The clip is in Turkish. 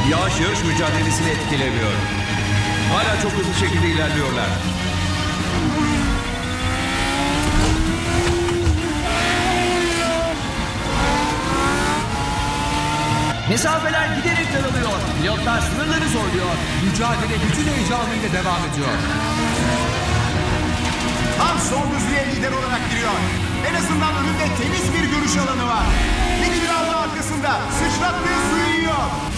Yağış yarış mücadelesini etkilemiyor. Hala çok hızlı şekilde ilerliyorlar. Mesafeler giderek daralıyor. Pilotlar sınırları zorluyor. Mücadele bütün heyecanıyla devam ediyor. Tam son düzlüğe lider olarak giriyor. En azından önünde temiz bir görüş alanı var. Lig krallığı arkasında sıçrattığı suyu yiyor.